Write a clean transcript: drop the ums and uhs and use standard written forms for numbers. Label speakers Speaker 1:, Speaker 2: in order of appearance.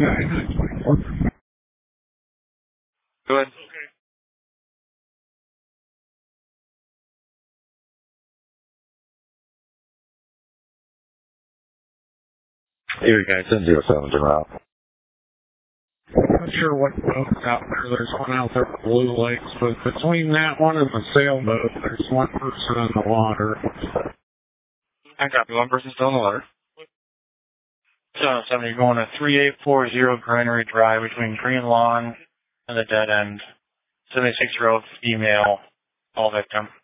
Speaker 1: Go ahead.
Speaker 2: Here, guys, 1007 to route.
Speaker 3: Not sure what boat's out there. There's one out there at Blue Lakes, but between that one and the sailboat, there's one person in the water.
Speaker 1: I copy. One person still in the water. 707, you're going to 3840 Granary Drive between Green Lawn and the dead end. 76-year-old female, all victim.